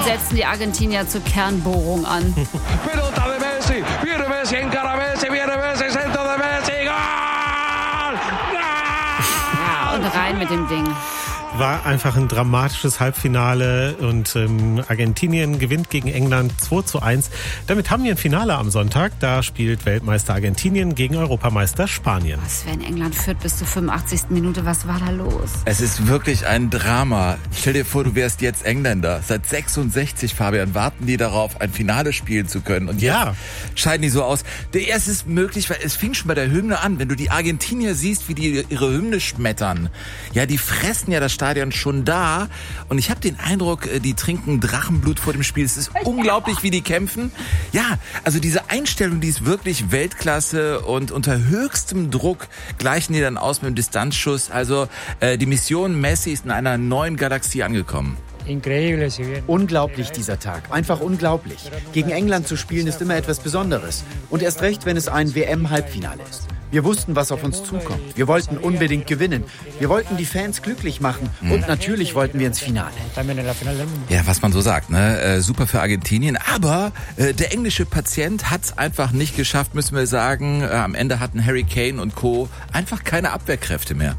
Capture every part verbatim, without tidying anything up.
setzen die Argentinier zur Kernbohrung an. Pelota de Messi, viene Messi, encara Messi, viene Messi, centro de Messi, Goal! Ja, und rein mit dem Ding. War einfach ein dramatisches Halbfinale und ähm, Argentinien gewinnt gegen England zwei zu eins. Damit haben wir ein Finale am Sonntag. Da spielt Weltmeister Argentinien gegen Europameister Spanien. Was, wenn England führt bis zur fünfundachtzigsten Minute, was war da los? Es ist wirklich ein Drama. Stell dir vor, du wärst jetzt Engländer. Seit sechsundsechzig, Fabian, warten die darauf, ein Finale spielen zu können. Und jetzt ja. scheiden die so aus. Es ist möglich, weil es fing schon bei der Hymne an. Wenn du die Argentinier siehst, wie die ihre Hymne schmettern. Ja, die fressen ja das Stadion schon da und ich habe den Eindruck, die trinken Drachenblut vor dem Spiel. Es ist unglaublich, wie die kämpfen. Ja, also diese Einstellung, die ist wirklich Weltklasse und unter höchstem Druck gleichen die dann aus mit dem Distanzschuss. Also äh, die Mission Messi ist in einer neuen Galaxie angekommen. Unglaublich dieser Tag, einfach unglaublich. Gegen England zu spielen ist immer etwas Besonderes und erst recht, wenn es ein W M-Halbfinale ist. Wir wussten, was auf uns zukommt. Wir wollten unbedingt gewinnen. Wir wollten die Fans glücklich machen und natürlich wollten wir ins Finale. Ja, was man so sagt, ne? Äh, super für Argentinien, aber äh, der englische Patient hat es einfach nicht geschafft, müssen wir sagen. Äh, am Ende hatten Harry Kane und Co. einfach keine Abwehrkräfte mehr.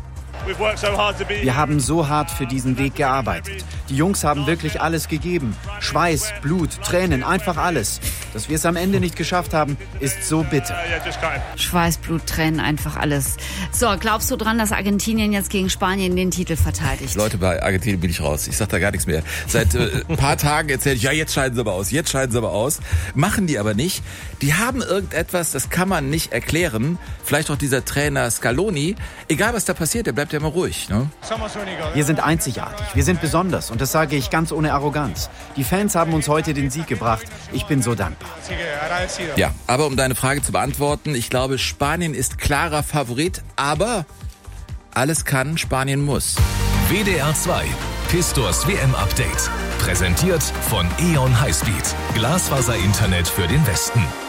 Wir haben so hart für diesen Weg gearbeitet. Die Jungs haben wirklich alles gegeben. Schweiß, Blut, Tränen, einfach alles. Dass wir es am Ende nicht geschafft haben, ist so bitter. Schweiß, Blut, Tränen, einfach alles. So, glaubst du dran, dass Argentinien jetzt gegen Spanien den Titel verteidigt? Leute, bei Argentinien bin ich raus. Ich sag da gar nichts mehr. Seit äh, ein paar Tagen erzähle ich, ja, jetzt scheiden sie aber aus, jetzt scheiden sie aber aus. Machen die aber nicht. Die haben irgendetwas, das kann man nicht erklären. Vielleicht auch dieser Trainer Scaloni. Egal, was da passiert, der bleibt ja immer ruhig. Ne? Wir sind einzigartig, wir sind besonders und das sage ich ganz ohne Arroganz. Die Fans haben uns heute den Sieg gebracht. Ich bin so dankbar. Ja, aber um deine Frage zu beantworten, ich glaube, Spanien ist klarer Favorit, aber alles kann, Spanien muss. W D R zwei, Pistors W M-Update. Präsentiert von E.ON Highspeed. Glasfaser-Internet für den Westen.